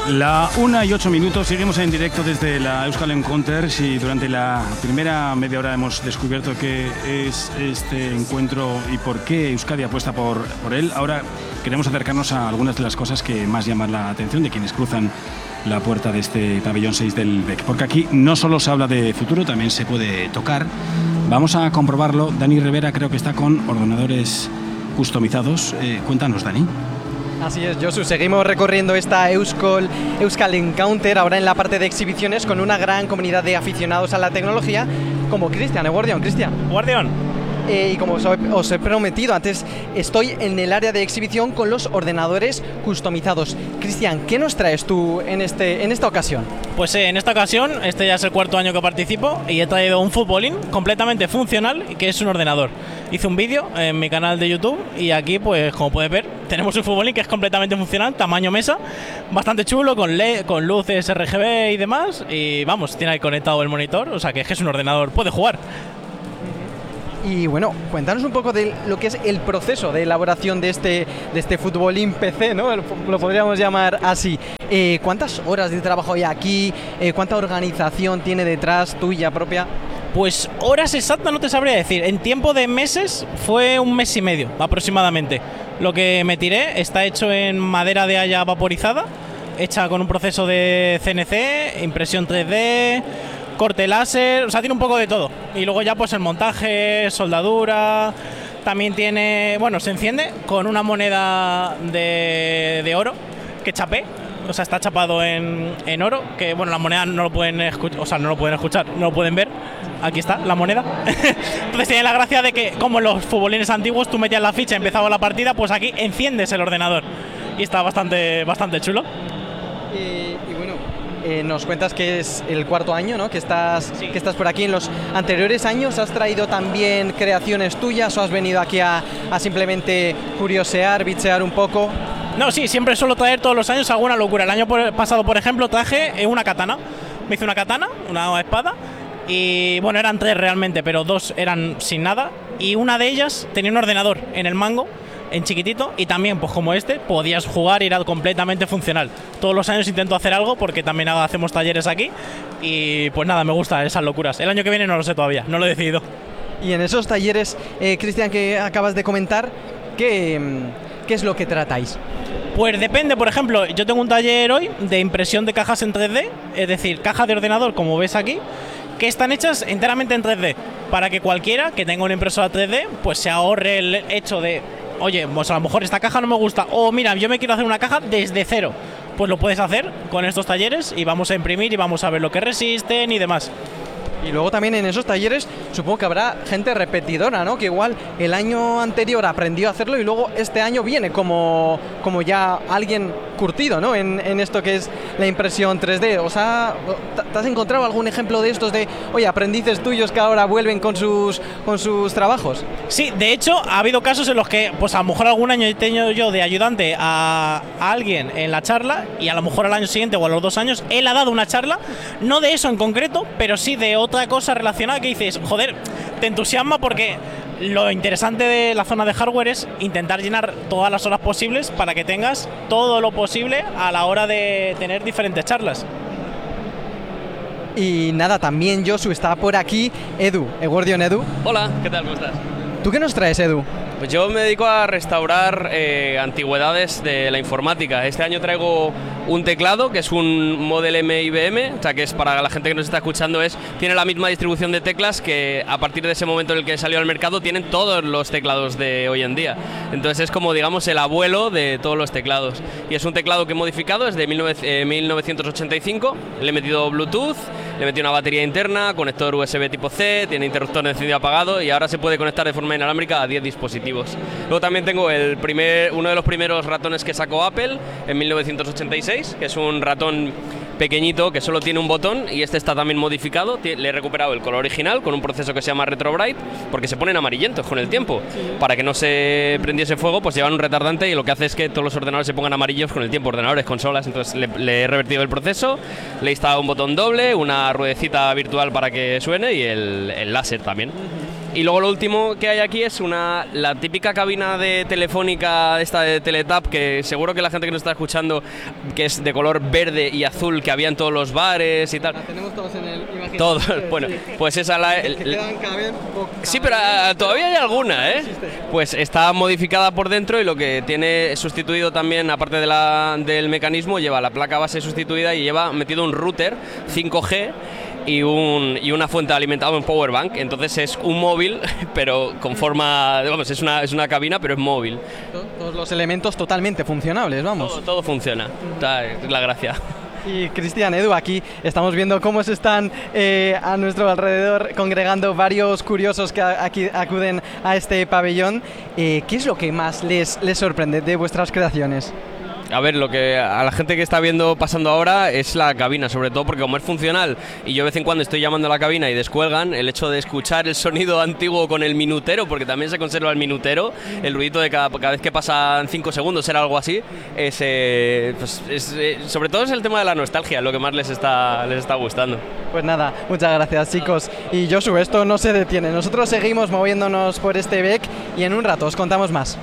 La 1:08, seguimos en directo desde la Euskal Encounters y durante la primera media hora hemos descubierto qué es este encuentro y por qué Euskadi apuesta por él. Ahora queremos acercarnos a algunas de las cosas que más llaman la atención de quienes cruzan la puerta de este pabellón 6 del BEC, porque aquí no solo se habla de futuro, también se puede tocar. Vamos a comprobarlo. Dani Rivera creo que está con ordenadores customizados. Cuéntanos, Dani. Así es, Josu, seguimos recorriendo esta Euskal Encounter, ahora en la parte de exhibiciones, con una gran comunidad de aficionados a la tecnología, como Cristian, Cristian. Y como os he prometido antes, estoy en el área de exhibición con los ordenadores customizados. Cristian, ¿qué nos traes tú en esta ocasión? Pues en esta ocasión, este ya es el cuarto año que participo y he traído un futbolín completamente funcional, que es un ordenador. Hice un vídeo en mi canal de YouTube y aquí, pues como puedes ver, tenemos un futbolín que es completamente funcional, tamaño mesa, bastante chulo, con LED, con luces RGB y demás, y vamos, tiene ahí conectado el monitor, o sea que es un ordenador, puede jugar. Y bueno, cuéntanos un poco de lo que es el proceso de elaboración de este futbolín PC, ¿no? Lo podríamos llamar así. ¿Cuántas horas de trabajo hay aquí? ¿Cuánta organización tiene detrás tuya propia? Pues horas exactas no te sabría decir. En tiempo de meses fue 1 mes y medio aproximadamente. Lo que me tiré está hecho en madera de haya vaporizada, hecha con un proceso de CNC, impresión 3D, corte láser, o sea, tiene un poco de todo. Y luego ya pues el montaje, soldadura, también tiene, bueno, se enciende con una moneda de oro que chapé, o sea, está chapado en oro, que bueno, la moneda no lo pueden escuchar, o sea, no lo pueden escuchar, no lo pueden ver. Aquí está la moneda. Entonces tiene la gracia de que, como en los futbolines antiguos, tú metías la ficha y empezaba la partida, pues aquí enciendes el ordenador. Y está bastante chulo. Y bueno, nos cuentas que es el cuarto año, ¿no? Que estás por aquí. En los anteriores años, ¿has traído también creaciones tuyas o has venido aquí a simplemente curiosear, bichear un poco? No, sí, siempre suelo traer todos los años alguna locura. El año pasado, por ejemplo, traje una katana. Me hice una katana, una espada. Y bueno, eran 3 realmente, pero 2 eran sin nada. Y una de ellas tenía un ordenador en el mango, en chiquitito, y también, pues como podías jugar y era completamente funcional. Todos los años intento hacer algo porque también hacemos talleres aquí. Y pues nada, me gustan esas locuras. El año que viene no lo sé todavía, no lo he decidido. Y en esos talleres, Cristian, que acabas de comentar, ¿qué es lo que tratáis? Pues depende, por ejemplo, yo tengo un taller hoy de impresión de cajas en 3D, es decir, cajas de ordenador, como ves aquí, que están hechas enteramente en 3D, para que cualquiera que tenga una impresora 3D, pues se ahorre el hecho de, oye, pues a lo mejor esta caja no me gusta, o mira, yo me quiero hacer una caja desde cero. Pues lo puedes hacer con estos talleres y vamos a imprimir y vamos a ver lo que resisten y demás. Y luego también en esos talleres supongo que habrá gente repetidora, ¿no? Que igual el año anterior aprendió a hacerlo y luego este año viene como ya alguien curtido, ¿no? En esto que es la impresión 3D. O sea, ¿te has encontrado algún ejemplo de estos de, oye, aprendices tuyos que ahora vuelven con sus trabajos? Sí, de hecho ha habido casos en los que pues a lo mejor algún año he tenido yo de ayudante a alguien en la charla y a lo mejor al año siguiente o a los 2 años él ha dado una charla, no de eso en concreto, pero sí de otra cosa relacionada que dices, joder, te entusiasma porque lo interesante de la zona de hardware es intentar llenar todas las horas posibles para que tengas todo lo posible a la hora de tener diferentes charlas. Y nada, también Josu está por aquí, Edu, Edu. Hola, ¿qué tal? ¿Cómo estás? ¿Tú qué nos traes, Edu? Pues yo me dedico a restaurar antigüedades de la informática. Este año traigo un teclado que es un Model M IBM, o sea que es para la gente que nos está escuchando, tiene la misma distribución de teclas que a partir de ese momento en el que salió al mercado tienen todos los teclados de hoy en día. Entonces es como, digamos, el abuelo de todos los teclados. Y es un teclado que he modificado, es de 1985, le he metido Bluetooth, le he metido una batería interna, conector USB tipo C, tiene interruptor de encendido apagado y ahora se puede conectar de forma inalámbrica a 10 dispositivos. Luego también tengo uno de los primeros ratones que sacó Apple en 1986, que es un ratón pequeñito que solo tiene un botón y este está también modificado. Le he recuperado el color original con un proceso que se llama Retro Bright porque se ponen amarillentos con el tiempo. Para que no se prendiese fuego, pues llevan un retardante y lo que hace es que todos los ordenadores se pongan amarillos con el tiempo, ordenadores, consolas. Entonces le he revertido el proceso, le he instalado un botón doble, una ruedecita virtual para que suene y el láser también. Y luego lo último que hay aquí es la típica cabina de telefónica esta de Teletap, que seguro que la gente que nos está escuchando, que es de color verde y azul, que había en todos los bares y tal. La tenemos todos en el imaginario. Todos, bueno, pues esa Que quedan cada vez sí, pero todavía hay alguna, ¿eh? Pues está modificada por dentro y lo que tiene sustituido también, aparte del mecanismo, lleva la placa base sustituida y lleva metido un router 5G y una fuente de alimentado, un power bank. Entonces es un móvil, pero con forma, vamos, es una cabina, pero es móvil. Todos los elementos totalmente funcionables, vamos. Todo funciona, es la gracia. Y Cristian, Edu, aquí estamos viendo cómo se están a nuestro alrededor congregando varios curiosos que aquí acuden a este pabellón. ¿Qué es lo que más les sorprende de vuestras creaciones? A ver, lo que a la gente que está viendo pasando ahora es la cabina, sobre todo porque como es funcional y yo de vez en cuando estoy llamando a la cabina y descuelgan, el hecho de escuchar el sonido antiguo con el minutero, porque también se conserva el minutero, el ruidito de cada vez que pasan 5 segundos, era algo así, sobre todo es el tema de la nostalgia, lo que más les está gustando. Pues nada, muchas gracias, chicos. Y Josu, esto no se detiene, nosotros seguimos moviéndonos por este BEC y en un rato os contamos más.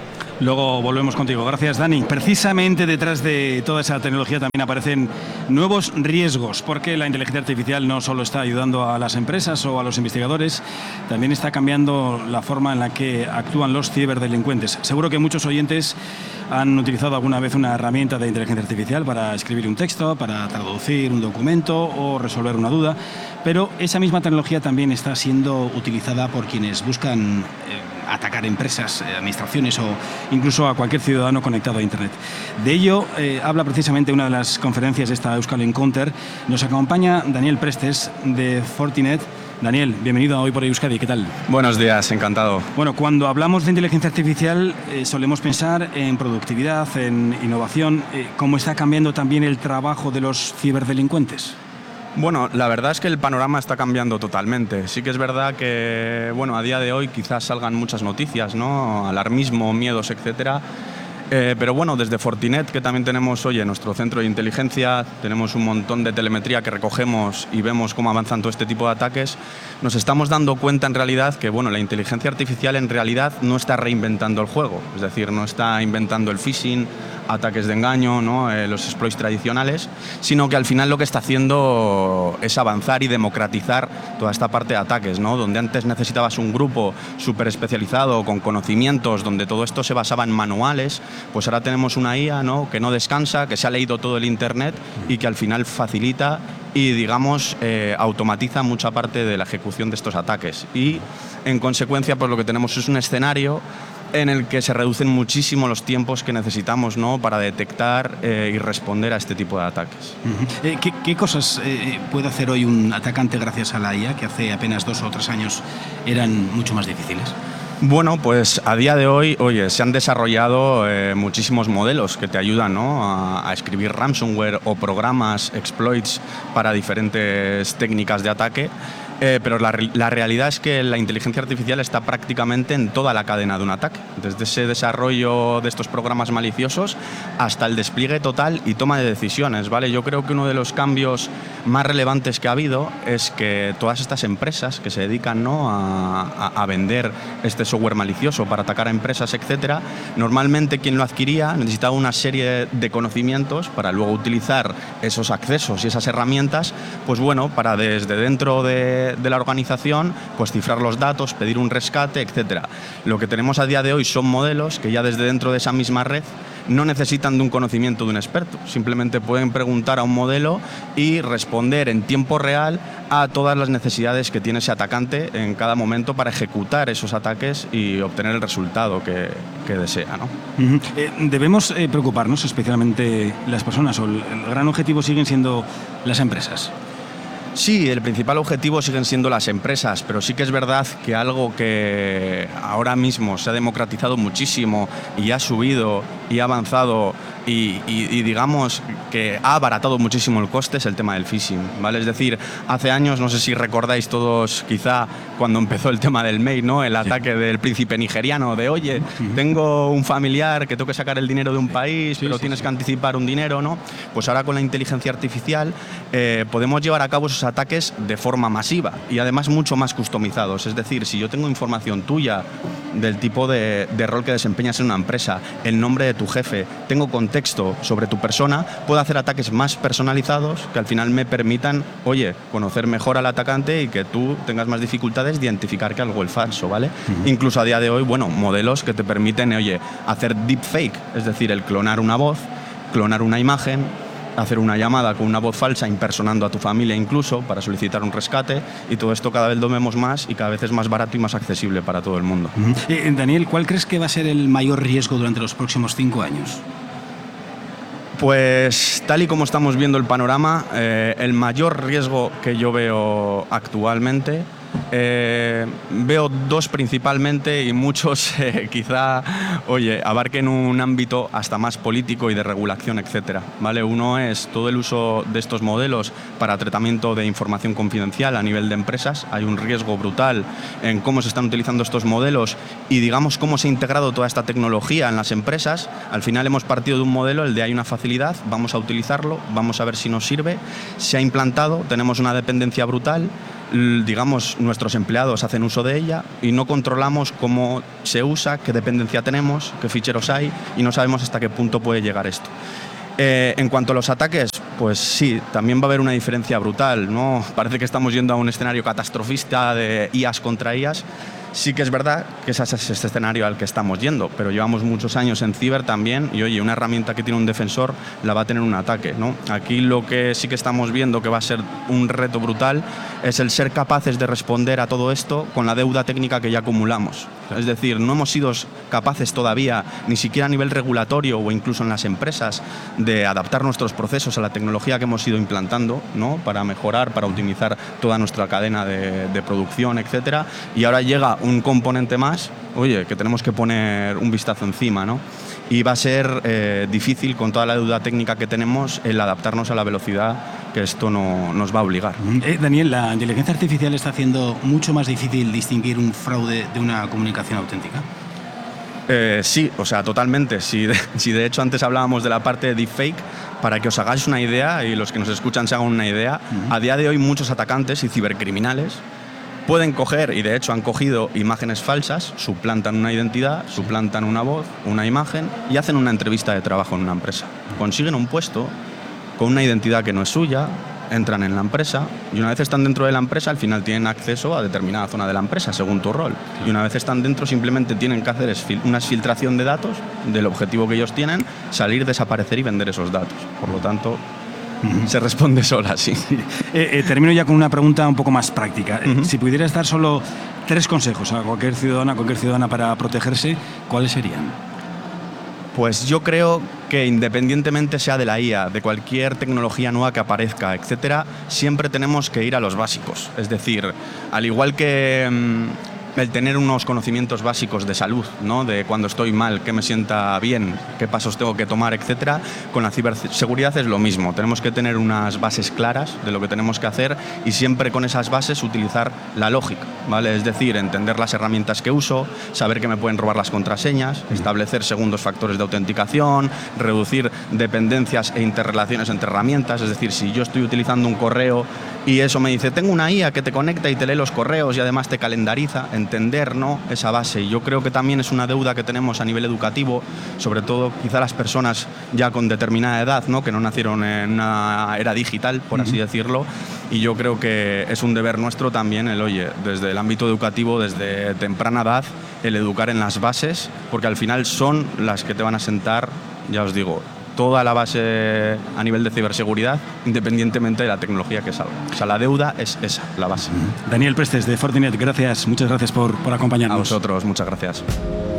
Luego volvemos contigo. Gracias, Dani. Precisamente detrás de toda esa tecnología también aparecen nuevos riesgos, porque la inteligencia artificial no solo está ayudando a las empresas o a los investigadores, también está cambiando la forma en la que actúan los ciberdelincuentes. Seguro que muchos oyentes han utilizado alguna vez una herramienta de inteligencia artificial para escribir un texto, para traducir un documento o resolver una duda, pero esa misma tecnología también está siendo utilizada por quienes buscan atacar empresas, administraciones o incluso a cualquier ciudadano conectado a Internet. De ello habla precisamente una de las conferencias de esta Euskal Encounter. Nos acompaña Daniel Prestes de Fortinet. Daniel, bienvenido a Hoy por Euskadi, ¿qué tal? Buenos días, encantado. Bueno, cuando hablamos de inteligencia artificial solemos pensar en productividad, en innovación. ¿Cómo está cambiando también el trabajo de los ciberdelincuentes? Bueno, la verdad es que el panorama está cambiando totalmente. Sí que es verdad que, bueno, a día de hoy quizás salgan muchas noticias, ¿no? Alarmismo, miedos, etcétera. Pero bueno, desde Fortinet, que también tenemos hoy en nuestro centro de inteligencia, tenemos un montón de telemetría que recogemos y vemos cómo avanzan todo este tipo de ataques, nos estamos dando cuenta en realidad que bueno, la inteligencia artificial en realidad no está reinventando el juego, es decir, no está inventando el phishing, ataques de engaño, ¿no? Los exploits tradicionales, sino que al final lo que está haciendo es avanzar y democratizar toda esta parte de ataques, ¿no? Donde antes necesitabas un grupo súper especializado con conocimientos, donde todo esto se basaba en manuales, pues ahora tenemos una IA, ¿no? Que no descansa, que se ha leído todo el Internet y que al final facilita y, digamos, automatiza mucha parte de la ejecución de estos ataques. Y, en consecuencia, pues lo que tenemos es un escenario en el que se reducen muchísimo los tiempos que necesitamos, ¿no? Para detectar y responder a este tipo de ataques. ¿Qué cosas puede hacer hoy un atacante gracias a la IA, que hace apenas 2 o 3 años eran mucho más difíciles? Bueno, pues a día de hoy, oye, se han desarrollado muchísimos modelos que te ayudan, ¿no? a escribir ransomware o programas, exploits para diferentes técnicas de ataque. Pero la realidad es que la inteligencia artificial está prácticamente en toda la cadena de un ataque, desde ese desarrollo de estos programas maliciosos hasta el despliegue total y toma de decisiones, ¿vale? Yo creo que uno de los cambios más relevantes que ha habido es que todas estas empresas que se dedican, ¿no? a vender este software malicioso para atacar a empresas, etcétera, normalmente quien lo adquiría necesitaba una serie de conocimientos para luego utilizar esos accesos y esas herramientas, pues bueno, para desde dentro de la organización, pues cifrar los datos, pedir un rescate, etcétera. Lo que tenemos a día de hoy son modelos que ya desde dentro de esa misma red no necesitan de un conocimiento de un experto, simplemente pueden preguntar a un modelo y responder en tiempo real a todas las necesidades que tiene ese atacante en cada momento para ejecutar esos ataques y obtener el resultado que desea, ¿no? Debemos preocuparnos, especialmente las personas, o el gran objetivo siguen siendo las empresas. Sí, el principal objetivo siguen siendo las empresas, pero sí que es verdad que algo que ahora mismo se ha democratizado muchísimo y ha subido y ha avanzado y digamos que ha abaratado muchísimo el coste es el tema del phishing, ¿vale? Es decir, hace años, no sé si recordáis todos quizá cuando empezó el tema del mail, ¿no? El ataque del príncipe nigeriano de, oye, tengo un familiar que tengo que sacar el dinero de un país, pero tienes que anticipar un dinero, ¿no? Pues ahora con la inteligencia artificial podemos llevar a cabo esos ataques de forma masiva y además mucho más customizados. Es decir, si yo tengo información tuya del tipo de rol que desempeñas en una empresa, el nombre de tu jefe, tengo contexto sobre tu persona, puedo hacer ataques más personalizados que al final me permitan, oye, conocer mejor al atacante y que tú tengas más dificultades de identificar que algo es falso, ¿vale? Incluso a día de hoy, bueno, modelos que te permiten, oye, hacer deepfake, es decir, el clonar una voz, clonar una imagen, hacer una llamada con una voz falsa impersonando a tu familia incluso para solicitar un rescate, y todo esto cada vez lo vemos más y cada vez es más barato y más accesible para todo el mundo. Daniel, ¿cuál crees que va a ser el mayor riesgo durante los próximos 5 años? Pues tal y como estamos viendo el panorama, el mayor riesgo que yo veo actualmente, veo dos principalmente y muchos quizá, oye, abarquen un ámbito hasta más político y de regulación, etcétera, ¿vale? Uno es todo el uso de estos modelos para tratamiento de información confidencial a nivel de empresas. Hay un riesgo brutal en cómo se están utilizando estos modelos y digamos cómo se ha integrado toda esta tecnología en las empresas. Al final hemos partido de un modelo, el de hay una facilidad, vamos a utilizarlo, vamos a ver si nos sirve. Se ha implantado, tenemos una dependencia brutal, digamos, nuestros empleados hacen uso de ella y no controlamos cómo se usa, qué dependencia tenemos, qué ficheros hay y no sabemos hasta qué punto puede llegar esto. En cuanto a los ataques, pues sí, también va a haber una diferencia brutal, ¿no? Parece que estamos yendo a un escenario catastrofista de IAs contra IAs. Sí que es verdad que ese es este escenario al que estamos yendo, pero llevamos muchos años en ciber también y, oye, una herramienta que tiene un defensor la va a tener un ataque, ¿no? Aquí lo que sí que estamos viendo que va a ser un reto brutal es el ser capaces de responder a todo esto con la deuda técnica que ya acumulamos. Es decir, no hemos sido capaces todavía, ni siquiera a nivel regulatorio o incluso en las empresas, de adaptar nuestros procesos a la tecnología que hemos ido implantando, ¿no? Para mejorar, para optimizar toda nuestra cadena de producción, etcétera. Y ahora llega un componente más, oye, que tenemos que poner un vistazo encima, ¿no? Y va a ser difícil, con toda la deuda técnica que tenemos, el adaptarnos a la velocidad que esto nos va a obligar. Daniel, ¿la inteligencia artificial está haciendo mucho más difícil distinguir un fraude de una comunicación auténtica? Sí, o sea, totalmente. Si de hecho antes hablábamos de la parte de deepfake, para que os hagáis una idea y los que nos escuchan se hagan una idea, a día de hoy muchos atacantes y cibercriminales pueden coger, y de hecho han cogido, imágenes falsas, suplantan una identidad, suplantan una voz, una imagen y hacen una entrevista de trabajo en una empresa. Consiguen un puesto con una identidad que no es suya, entran en la empresa y una vez están dentro de la empresa al final tienen acceso a determinada zona de la empresa según tu rol. Y una vez están dentro simplemente tienen que hacer una exfiltración de datos del objetivo que ellos tienen, salir, desaparecer y vender esos datos. Por lo tanto, se responde sola, sí. Termino ya con una pregunta un poco más práctica. Si pudieras dar solo 3 consejos a cualquier ciudadana para protegerse, ¿cuáles serían? Pues yo creo que independientemente sea de la IA, de cualquier tecnología nueva que aparezca, etcétera, siempre tenemos que ir a los básicos. Es decir, al igual que el tener unos conocimientos básicos de salud, ¿no? De cuando estoy mal, qué me sienta bien, qué pasos tengo que tomar, etcétera, con la ciberseguridad es lo mismo. Tenemos que tener unas bases claras de lo que tenemos que hacer y siempre con esas bases utilizar la lógica, ¿vale? Es decir, entender las herramientas que uso, saber que me pueden robar las contraseñas, establecer segundos factores de autenticación, reducir dependencias e interrelaciones entre herramientas. Es decir, si yo estoy utilizando un correo y eso me dice, tengo una IA que te conecta y te lee los correos y además te calendariza, entender, ¿no?, esa base. Y yo creo que también es una deuda que tenemos a nivel educativo, sobre todo quizá las personas ya con determinada edad, ¿no?, que no nacieron en una era digital, por así decirlo, y yo creo que es un deber nuestro también desde el ámbito educativo, desde temprana edad, el educar en las bases, porque al final son las que te van a sentar, ya os digo, toda la base a nivel de ciberseguridad, independientemente de la tecnología que salga. O sea, la deuda es esa, la base. Daniel Prestes, de Fortinet, muchas gracias por acompañarnos. A vosotros, muchas gracias.